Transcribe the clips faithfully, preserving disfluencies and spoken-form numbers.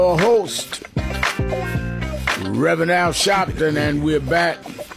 Your host, Reverend Al Sharpton, and we're back.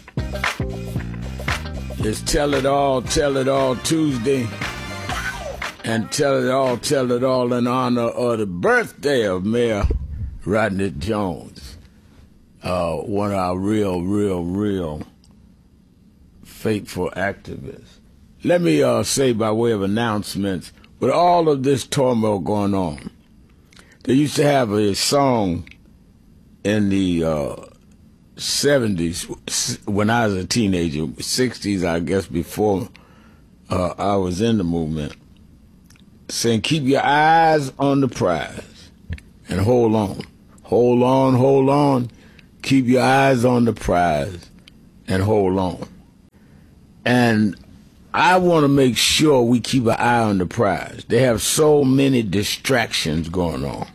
It's Tell It All, Tell It All Tuesday. And Tell It All, Tell It All in honor of the birthday of Mayor Rodney Jones. Uh, one of our real, real, real faithful activists. Let me uh, say by way of announcements, with all of this turmoil going on, they used to have a song in the uh, seventies when I was a teenager, sixties, I guess, before uh, I was in the movement, saying, keep your eyes on the prize and hold on. Hold on, hold on. Keep your eyes on the prize and hold on. And I want to make sure we keep an eye on the prize. They have so many distractions going on.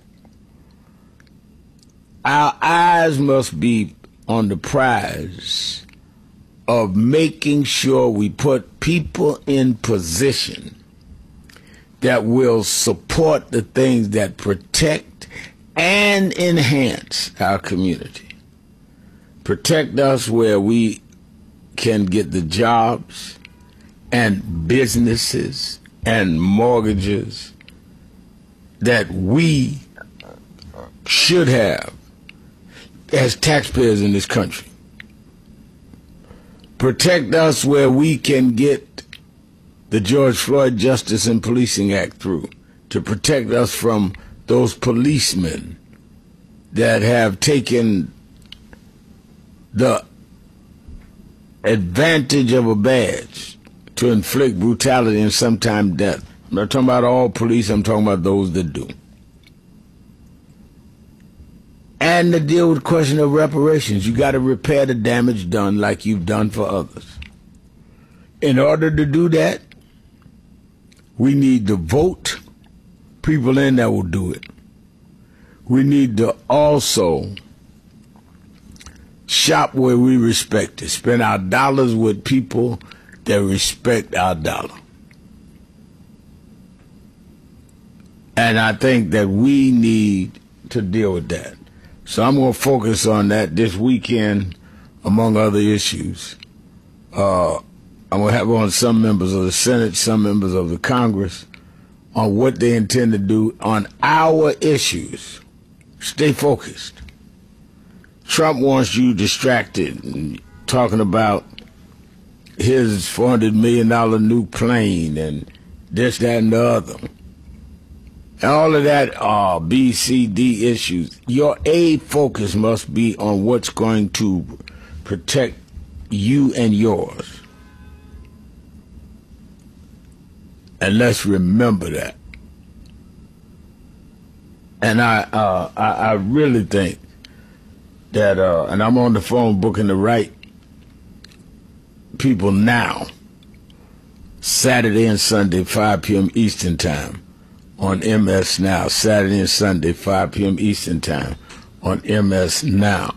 Our eyes must be on the prize of making sure we put people in position that will support the things that protect and enhance our community. Protect us where we can get the jobs and businesses and mortgages that we should have as taxpayers in this country. Protect us where we can get the George Floyd Justice and Policing Act through, to protect us from those policemen that have taken the advantage of a badge to inflict brutality and sometimes death. I'm not talking about all police, I'm talking about those that do. And to deal with the question of reparations. You got to repair the damage done like you've done for others. In order to do that, we need to vote people in that will do it. We need to also shop where we respect it. Spend our dollars with people that respect our dollar. And I think that we need to deal with that. So I'm going to focus on that this weekend, among other issues. Uh, I'm going to have on some members of the Senate, some members of the Congress, on what they intend to do on our issues. Stay focused. Trump wants you distracted and talking about his four hundred million dollars new plane and this, that, and the other. And all of that are B, C, D issues. Your A focus must be on what's going to protect you and yours. And let's remember that. And I, uh, I, I really think that, uh, and I'm on the phone booking the right people now, Saturday and Sunday, five p.m. Eastern Time on M S Now. Saturday and Sunday, five p.m. Eastern Time on M S Now.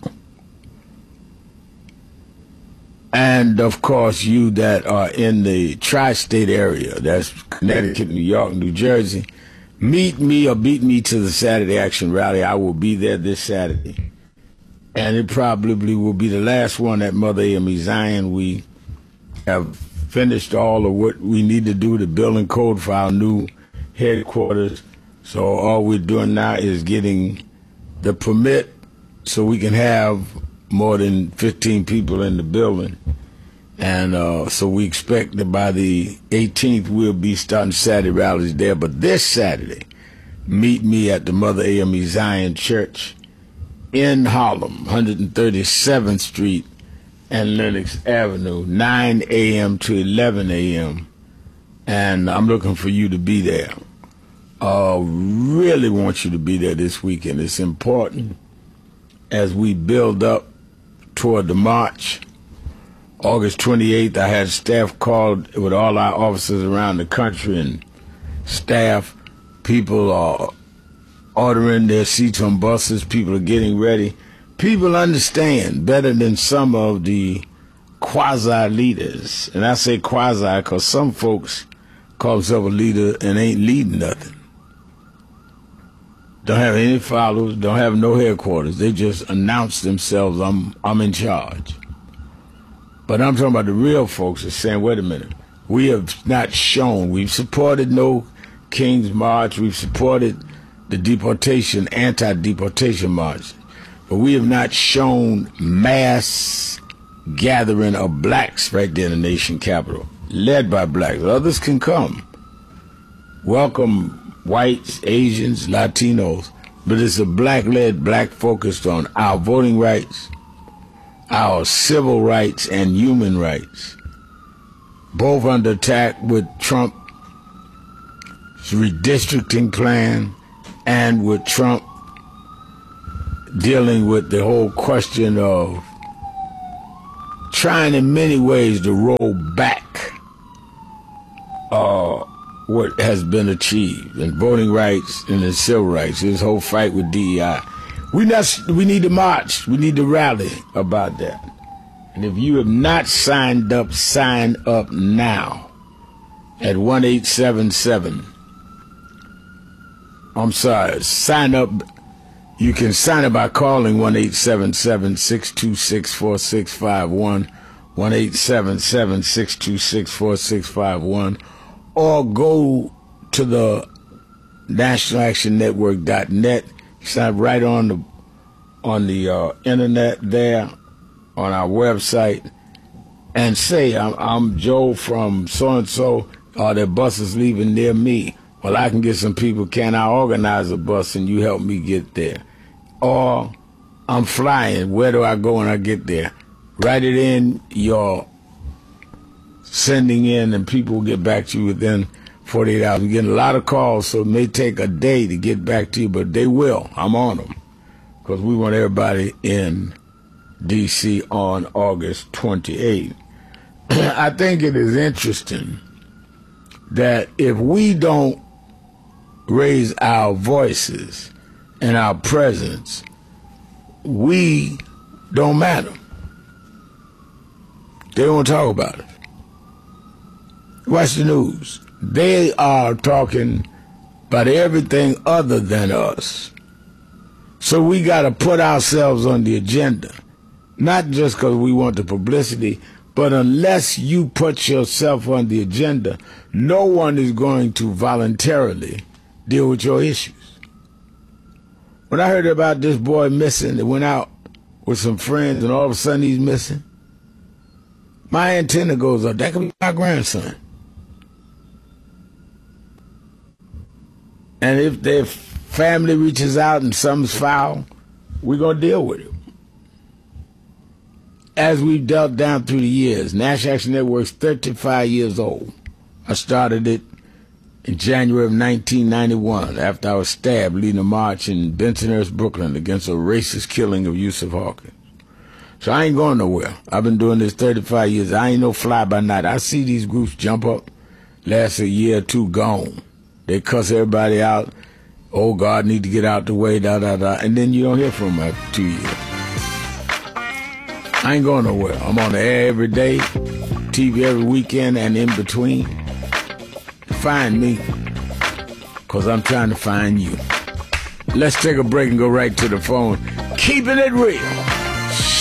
And, of course, you that are in the tri-state area, that's Connecticut, New York, New Jersey, meet me or beat me to the Saturday Action Rally. I will be there this Saturday. And it probably will be the last one at Mother A M E Zion. We have finished all of what we need to do to build and code for our new headquarters. So all we're doing now is getting the permit so we can have more than fifteen people in the building. And uh, so we expect that by the eighteenth we'll be starting Saturday rallies there. But this Saturday, meet me at the Mother A M E Zion Church in Harlem, one thirty-seventh Street and Lenox Avenue, nine a.m. to eleven a.m. And I'm looking for you to be there. Uh, really want you to be there this weekend. It's important as we build up toward the march. August twenty-eighth, I had staff called with all our officers around the country, and staff, people are ordering their seats on buses, people are getting ready. People understand better than some of the quasi-leaders. And I say quasi because some folks call themselves a leader and ain't leading nothing. don't have any followers, don't have no headquarters. They just announce themselves, I'm I'm in charge. But I'm talking about the real folks that's saying, wait a minute, we have not shown, we've supported no King's March, we've supported the deportation, anti-deportation march, but we have not shown mass gathering of blacks right there in the nation capital, led by blacks. Others can come. Welcome whites, Asians, Latinos, but it's a black-led, black-focused on our voting rights, our civil rights and human rights, both under attack with Trump's redistricting plan and with Trump dealing with the whole question of trying in many ways to roll back uh, what has been achieved in voting rights and in civil rights, this whole fight with D E I. We, not, we need to march. We need to rally about that. And if you have not signed up, sign up now at one eight seven seven. I'm sorry, sign up. You can sign up by calling one eight seven seven, six two six, four six five one, one eight seven seven, six two six, four six five one, or go to the national action network dot net. Sign right on the on the uh, internet there, on our website, and say, I'm, I'm Joe from so-and-so, are there buses leaving near me? Well, I can get some people. Can I organize a bus and you help me get there? Or I'm flying. Where do I go when I get there? Write it in your sending in, and people will get back to you within forty-eight hours. We're getting a lot of calls, so it may take a day to get back to you, but they will. I'm on them because we want everybody in D C on August twenty-eighth. I think it is interesting that if we don't raise our voices and our presence, we don't matter. They won't talk about it. Watch the news. They are talking about everything other than us. So we got to put ourselves on the agenda, not just because we want the publicity, but unless you put yourself on the agenda, no one is going to voluntarily deal with your issues. When I heard about this boy missing, that went out with some friends and all of a sudden he's missing, my antenna goes up. That could be my grandson. And if their family reaches out and something's foul, we're going to deal with it. As we've dealt down through the years, National Action Network's thirty-five years old. I started it in January of nineteen ninety-one after I was stabbed leading a march in Bensonhurst, Brooklyn against a racist killing of Yusuf Hawkins. So I ain't going nowhere. I've been doing this thirty-five years. I ain't no fly by night. I see these groups jump up, last a year or two, gone. They cuss everybody out. Oh, God, need to get out the way, da, da, da. And then you don't hear from them after two years. I ain't going nowhere. I'm on the air every day, T V every weekend and in between. Find me, because I'm trying to find you. Let's take a break and go right to the phone. Keeping it real.